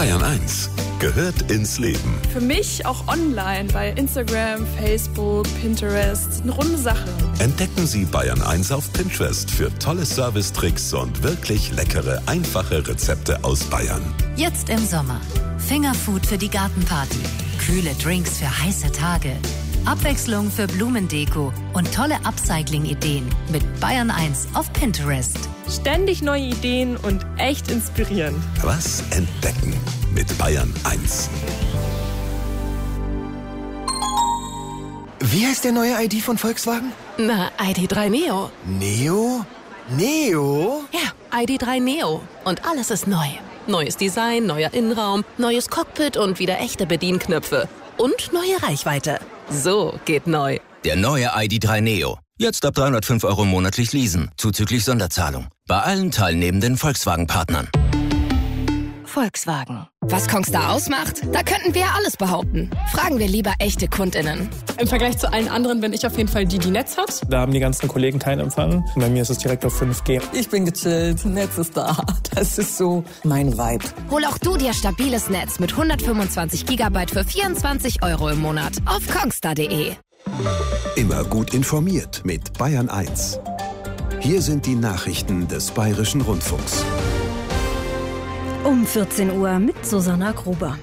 Bayern 1 gehört ins Leben. Für mich auch online bei Instagram, Facebook, Pinterest. Eine runde Sache. Entdecken Sie Bayern 1 auf Pinterest für tolle Servicetricks und wirklich leckere, einfache Rezepte aus Bayern. Jetzt im Sommer. Fingerfood für die Gartenparty. Kühle Drinks für heiße Tage. Abwechslung für Blumendeko und tolle Upcycling-Ideen mit Bayern 1 auf Pinterest. Ständig neue Ideen und echt inspirierend. Was entdecken mit Bayern 1. Wie heißt der neue ID von Volkswagen? Na, ID.3 Neo. Neo? Neo? Ja, ID.3 Neo. Und alles ist neu. Neues Design, neuer Innenraum, neues Cockpit und wieder echte Bedienknöpfe. Und neue Reichweite. So geht neu. Der neue ID.3 Neo. Jetzt ab 305 € monatlich leasen, zuzüglich Sonderzahlung. Bei allen teilnehmenden Volkswagen-Partnern. Volkswagen. Was Kongstar ausmacht? Da könnten wir ja alles behaupten. Fragen wir lieber echte KundInnen. Im Vergleich zu allen anderen bin ich auf jeden Fall die Netz hat. Da haben die ganzen Kollegen keinen Empfang. Bei mir ist es direkt auf 5G. Ich bin gechillt, Netz ist da. Das ist so mein Vibe. Hol auch du dir stabiles Netz mit 125 GB für 24 € im Monat auf kongstar.de. Immer gut informiert mit Bayern 1. Hier sind die Nachrichten des Bayerischen Rundfunks. Um 14 Uhr mit Susanna Gruber.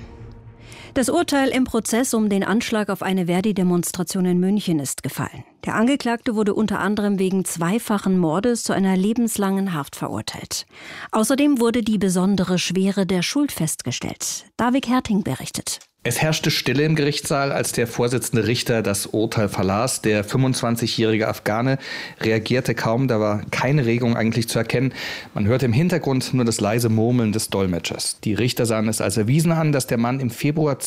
Das Urteil im Prozess um den Anschlag auf eine Verdi-Demonstration in München ist gefallen. Der Angeklagte wurde unter anderem wegen zweifachen Mordes zu einer lebenslangen Haft verurteilt. Außerdem wurde die besondere Schwere der Schuld festgestellt. David Herting berichtet. Es herrschte Stille im Gerichtssaal, als der Vorsitzende Richter das Urteil verlas. Der 25-jährige Afghane reagierte kaum, da war keine Regung eigentlich zu erkennen. Man hörte im Hintergrund nur das leise Murmeln des Dolmetschers. Die Richter sahen es als erwiesen an, dass der Mann im Februar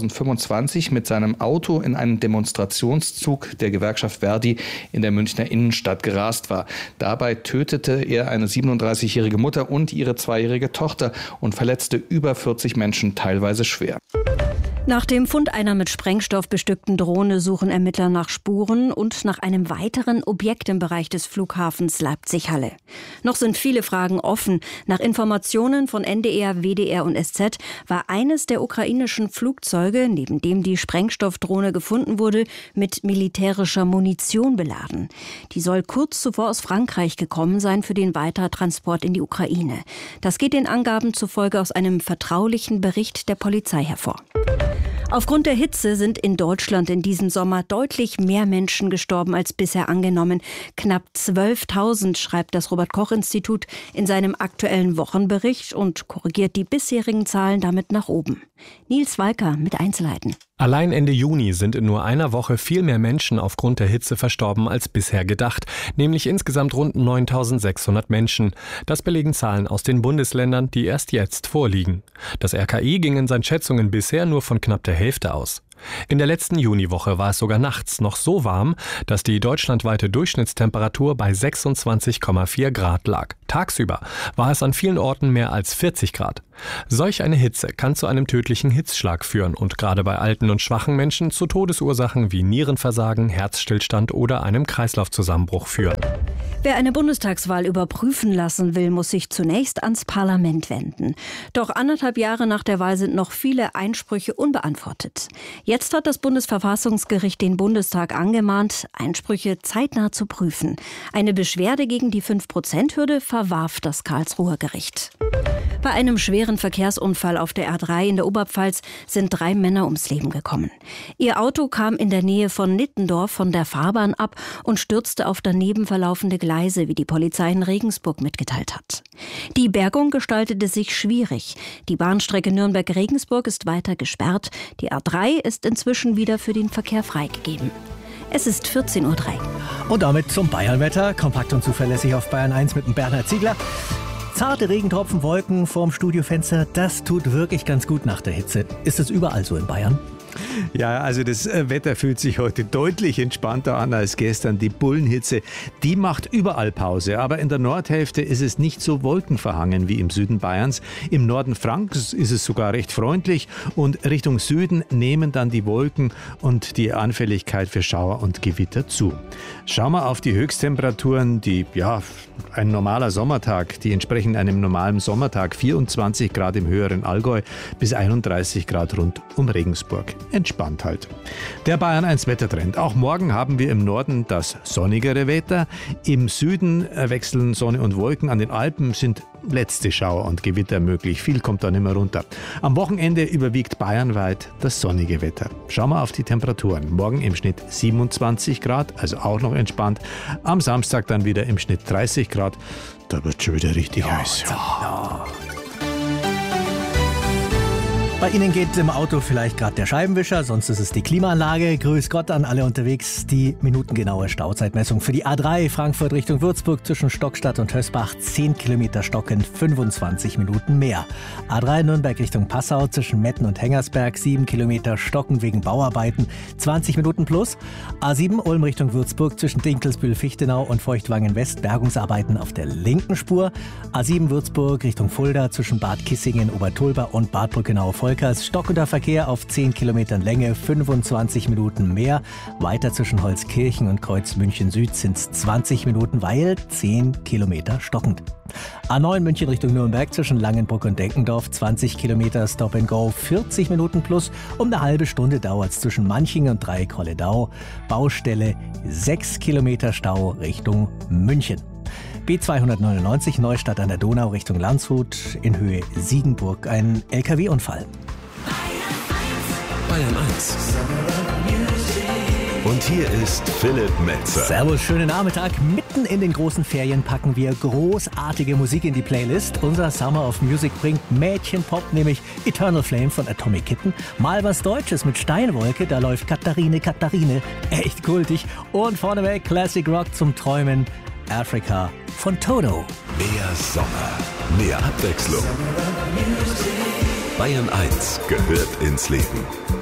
2025 mit seinem Auto in einen Demonstrationszug der Gewerkschaft Verdi in der Münchner Innenstadt gerast war. Dabei tötete er eine 37-jährige Mutter und ihre 2-jährige Tochter und verletzte über 40 Menschen, teilweise schwer. Nach dem Fund einer mit Sprengstoff bestückten Drohne suchen Ermittler nach Spuren und nach einem weiteren Objekt im Bereich des Flughafens Leipzig-Halle. Noch sind viele Fragen offen. Nach Informationen von NDR, WDR und SZ war eines der ukrainischen Flugzeuge, neben dem die Sprengstoffdrohne gefunden wurde, mit militärischer Munition beladen. Die soll kurz zuvor aus Frankreich gekommen sein für den Weitertransport in die Ukraine. Das geht den Angaben zufolge aus einem vertraulichen Bericht der Polizei hervor. Aufgrund der Hitze sind in Deutschland in diesem Sommer deutlich mehr Menschen gestorben als bisher angenommen. Knapp 12.000 schreibt das Robert-Koch-Institut in seinem aktuellen Wochenbericht und korrigiert die bisherigen Zahlen damit nach oben. Nils Walker mit Einzelheiten. Allein Ende Juni sind in nur einer Woche viel mehr Menschen aufgrund der Hitze verstorben als bisher gedacht, nämlich insgesamt rund 9.600 Menschen. Das belegen Zahlen aus den Bundesländern, die erst jetzt vorliegen. Das RKI ging in seinen Schätzungen bisher nur von knapp der Hälfte aus. In der letzten Juniwoche war es sogar nachts noch so warm, dass die deutschlandweite Durchschnittstemperatur bei 26,4 Grad lag. Tagsüber war es an vielen Orten mehr als 40 Grad. Solch eine Hitze kann zu einem tödlichen Hitzschlag führen und gerade bei alten und schwachen Menschen zu Todesursachen wie Nierenversagen, Herzstillstand oder einem Kreislaufzusammenbruch führen. Wer eine Bundestagswahl überprüfen lassen will, muss sich zunächst ans Parlament wenden. Doch 1,5 Jahre nach der Wahl sind noch viele Einsprüche unbeantwortet. Jetzt hat das Bundesverfassungsgericht den Bundestag angemahnt, Einsprüche zeitnah zu prüfen. Eine Beschwerde gegen die 5%-Hürde verwarf das Karlsruher Gericht. Bei einem schweren Verkehrsunfall auf der R3 in der Oberpfalz sind 3 Männer ums Leben gekommen. Ihr Auto kam in der Nähe von Nittendorf von der Fahrbahn ab und stürzte auf daneben verlaufende Gleise, wie die Polizei in Regensburg mitgeteilt hat. Die Bergung gestaltete sich schwierig. Die Bahnstrecke Nürnberg-Regensburg ist weiter gesperrt. Die R3 ist inzwischen wieder für den Verkehr freigegeben. Es ist 14:03 Uhr. Und damit zum Bayernwetter. Kompakt und zuverlässig auf Bayern 1 mit dem Bernhard Ziegler. Zarte Regentropfen, Wolken vorm Studiofenster, das tut wirklich ganz gut nach der Hitze. Ist es überall so in Bayern? Ja, also das Wetter fühlt sich heute deutlich entspannter an als gestern. Die Bullenhitze, die macht überall Pause. Aber in der Nordhälfte ist es nicht so wolkenverhangen wie im Süden Bayerns. Im Norden Frankens ist es sogar recht freundlich. Und Richtung Süden nehmen dann die Wolken und die Anfälligkeit für Schauer und Gewitter zu. Schauen wir auf die Höchsttemperaturen, die, ja, ein normaler Sommertag, die entsprechen einem normalen Sommertag. 24 Grad im höheren Allgäu bis 31 Grad rund um Regensburg. Entspannt halt. Der Bayern 1 Wettertrend. Auch morgen haben wir im Norden das sonnigere Wetter. Im Süden wechseln Sonne und Wolken. An den Alpen sind letzte Schauer und Gewitter möglich. Viel kommt da nicht mehr runter. Am Wochenende überwiegt bayernweit das sonnige Wetter. Schauen wir auf die Temperaturen. Morgen im Schnitt 27 Grad, also auch noch entspannt. Am Samstag dann wieder im Schnitt 30 Grad. Da wird schon wieder richtig heiß. Ja. Bei Ihnen geht im Auto vielleicht gerade der Scheibenwischer, sonst ist es die Klimaanlage. Grüß Gott an alle unterwegs. Die minutengenaue Stauzeitmessung für die A3 Frankfurt Richtung Würzburg zwischen Stockstadt und Hösbach. 10 Kilometer stockend, 25 Minuten mehr. A3 Nürnberg Richtung Passau zwischen Metten und Hengersberg. 7 Kilometer stockend wegen Bauarbeiten, 20 Minuten plus. A7 Ulm Richtung Würzburg zwischen Dinkelsbühl-Fichtenau und Feuchtwangen West. Bergungsarbeiten auf der linken Spur. A7 Würzburg Richtung Fulda zwischen Bad Kissingen, Obertulba und Bad Brückenau-Volkers. Stockender Verkehr auf 10 Kilometern Länge, 25 Minuten mehr. Weiter zwischen Holzkirchen und Kreuz München Süd sind es 20 Minuten, weil 10 Kilometer stockend. A9 München Richtung Nürnberg zwischen Langenbrück und Denkendorf, 20 Kilometer Stop and Go, 40 Minuten plus. Um eine halbe Stunde dauert es zwischen Manching und Dreieck-Holledau. Baustelle, 6 Kilometer Stau Richtung München. B299 Neustadt an der Donau Richtung Landshut, in Höhe Siegenburg, ein LKW-Unfall. Bayern 1. Und hier ist Philipp Metzer. Servus, schönen Nachmittag. Mitten in den großen Ferien packen wir großartige Musik in die Playlist. Unser Summer of Music bringt Mädchenpop, nämlich Eternal Flame von Atomic Kitten. Mal was Deutsches mit Steinwolke, da läuft Katharine, echt kultig. Und vorneweg Classic Rock zum Träumen, Africa von Toto. Mehr Sommer, mehr Abwechslung. Bayern 1 gehört ins Leben.